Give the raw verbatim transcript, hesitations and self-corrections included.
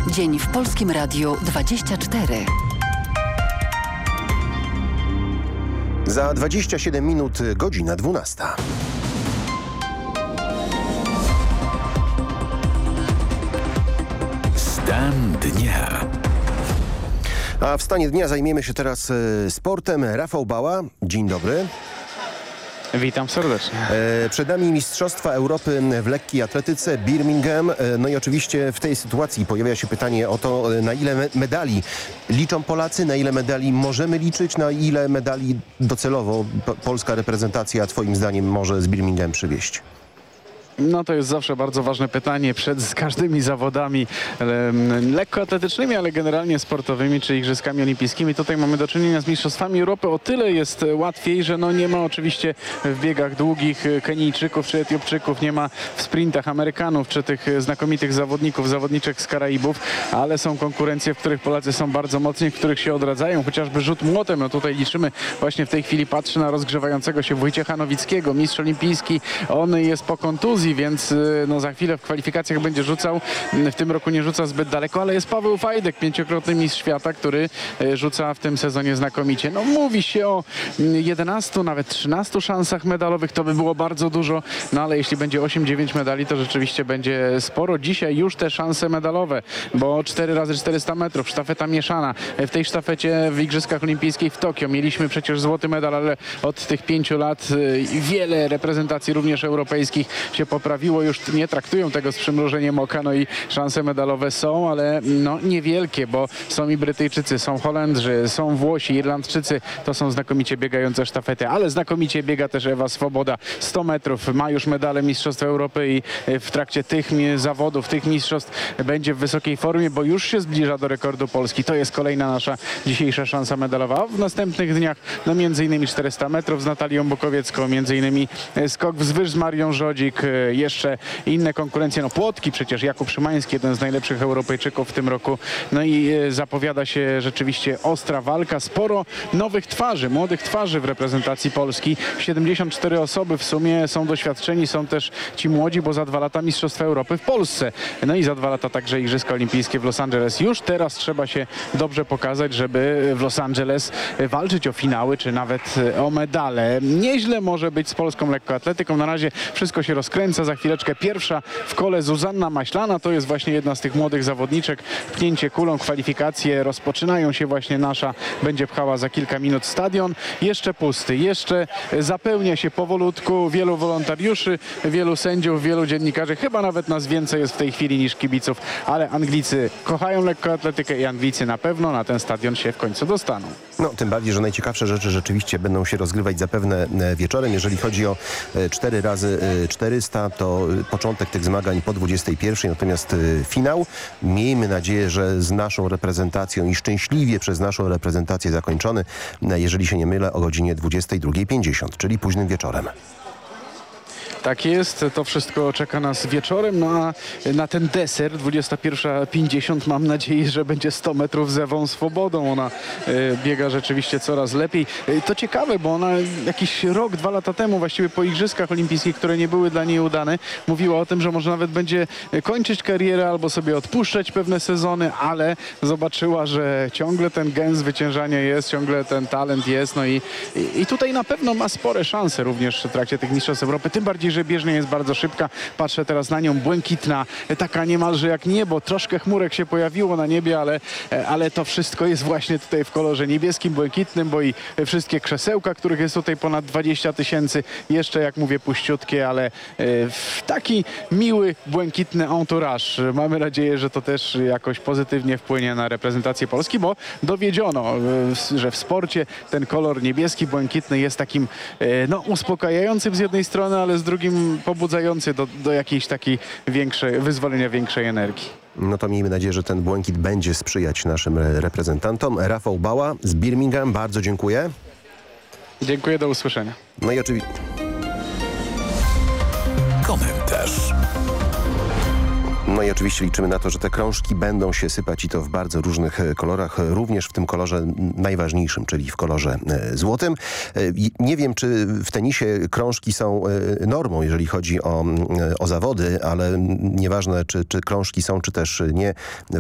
Dzień w Polskim Radiu dwadzieścia cztery. Za dwadzieścia siedem minut godzina dwunasta. Stan dnia. A w stanie dnia zajmiemy się teraz e, sportem. Rafał Bała, dzień dobry. Witam serdecznie. E, przed nami Mistrzostwa Europy w lekkiej atletyce Birmingham. E, no i oczywiście w tej sytuacji pojawia się pytanie o to, na ile me medali liczą Polacy, na ile medali możemy liczyć, na ile medali docelowo po polska reprezentacja twoim zdaniem może z Birmingham przywieźć. No to jest zawsze bardzo ważne pytanie przed każdymi zawodami um, lekkoatletycznymi, ale generalnie sportowymi, czy Igrzyskami Olimpijskimi. Tutaj mamy do czynienia z Mistrzostwami Europy. O tyle jest łatwiej, że no nie ma oczywiście w biegach długich Kenijczyków czy Etiopczyków, nie ma w sprintach Amerykanów, czy tych znakomitych zawodników, zawodniczek z Karaibów, ale są konkurencje, w których Polacy są bardzo mocni, w których się odradzają, chociażby rzut młotem. No tutaj liczymy, właśnie w tej chwili patrzę na rozgrzewającego się Wojciecha Nowickiego, mistrz olimpijski. On jest po kontuzji, więc no, za chwilę w kwalifikacjach będzie rzucał. W tym roku nie rzuca zbyt daleko, ale jest Paweł Fajdek, pięciokrotny mistrz świata, który rzuca w tym sezonie znakomicie. No mówi się o jedenastu, nawet trzynastu szansach medalowych, to by było bardzo dużo, no ale jeśli będzie osiem dziewięć medali, to rzeczywiście będzie sporo. Dzisiaj już te szanse medalowe, bo cztery razy czterysta metrów, sztafeta mieszana. W tej sztafecie w Igrzyskach Olimpijskich w Tokio mieliśmy przecież złoty medal, ale od tych pięciu lat wiele reprezentacji również europejskich się poprawiło, już nie traktują tego z przymrużeniem oka, no i szanse medalowe są, ale no niewielkie, bo są i Brytyjczycy, są Holendrzy, są Włosi, Irlandczycy, to są znakomicie biegające sztafety, ale znakomicie biega też Ewa Swoboda, sto metrów, ma już medale Mistrzostw Europy i w trakcie tych zawodów, tych mistrzostw będzie w wysokiej formie, bo już się zbliża do rekordu Polski. To jest kolejna nasza dzisiejsza szansa medalowa. W następnych dniach, no między innymi czterysta metrów z Natalią Bukowiecką, między innymi skok wzwyż z Marią Żodzik, jeszcze inne konkurencje, no płotki przecież, Jakub Szymański, jeden z najlepszych Europejczyków w tym roku, no i zapowiada się rzeczywiście ostra walka, sporo nowych twarzy, młodych twarzy w reprezentacji Polski, siedemdziesiąt cztery osoby w sumie są doświadczeni, są też ci młodzi, bo za dwa lata Mistrzostwa Europy w Polsce, no i za dwa lata także Igrzyska Olimpijskie w Los Angeles. Już teraz trzeba się dobrze pokazać, żeby w Los Angeles walczyć o finały, czy nawet o medale. Nieźle może być z polską lekkoatletyką, na razie wszystko się rozkręca. Za chwileczkę pierwsza w kole Zuzanna Maślana, to jest właśnie jedna z tych młodych zawodniczek. Pchnięcie kulą, kwalifikacje rozpoczynają się właśnie, nasza będzie pchała za kilka minut stadion. Jeszcze pusty, jeszcze zapełnia się powolutku, wielu wolontariuszy, wielu sędziów, wielu dziennikarzy, chyba nawet nas więcej jest w tej chwili niż kibiców, ale Anglicy kochają lekkoatletykę i Anglicy na pewno na ten stadion się w końcu dostaną. No, tym bardziej, że najciekawsze rzeczy rzeczywiście będą się rozgrywać zapewne wieczorem. Jeżeli chodzi o cztery razy czterysta, to początek tych zmagań po dwudziestej pierwszej, natomiast finał. Miejmy nadzieję, że z naszą reprezentacją i szczęśliwie przez naszą reprezentację zakończony, jeżeli się nie mylę, o godzinie dwudziestej drugiej pięćdziesiąt, czyli późnym wieczorem. Tak jest, to wszystko czeka nas wieczorem, no a na ten deser dwudziesta pierwsza pięćdziesiąt mam nadzieję, że będzie sto metrów z Ewą Swobodą. Ona y, biega rzeczywiście coraz lepiej. Y, to ciekawe, bo ona jakiś rok, dwa lata temu, właściwie po Igrzyskach Olimpijskich, które nie były dla niej udane, mówiła o tym, że może nawet będzie kończyć karierę albo sobie odpuszczać pewne sezony, ale zobaczyła, że ciągle ten gen zwyciężania jest, ciągle ten talent jest, no i, i, i tutaj na pewno ma spore szanse również w trakcie tych Mistrzostw Europy, tym bardziej, że bieżnia jest bardzo szybka. Patrzę teraz na nią, błękitna, taka niemalże jak niebo. Troszkę chmurek się pojawiło na niebie, ale, ale to wszystko jest właśnie tutaj w kolorze niebieskim, błękitnym, bo i wszystkie krzesełka, których jest tutaj ponad dwadzieścia tysięcy, jeszcze jak mówię puściutkie, ale w taki miły, błękitny entourage. Mamy nadzieję, że to też jakoś pozytywnie wpłynie na reprezentację Polski, bo dowiedziono, że w sporcie ten kolor niebieski, błękitny jest takim no, uspokajającym z jednej strony, ale z drugiej pobudzający do, do jakiejś takiej większej, wyzwolenia większej energii. No to miejmy nadzieję, że ten błękit będzie sprzyjać naszym reprezentantom. Rafał Bała z Birmingham, bardzo dziękuję. Dziękuję, do usłyszenia. No i oczywiście... Komentarz. No i oczywiście liczymy na to, że te krążki będą się sypać i to w bardzo różnych kolorach, również w tym kolorze najważniejszym, czyli w kolorze złotym. Nie wiem, czy w tenisie krążki są normą, jeżeli chodzi o, o zawody, ale nieważne, czy, czy krążki są, czy też nie.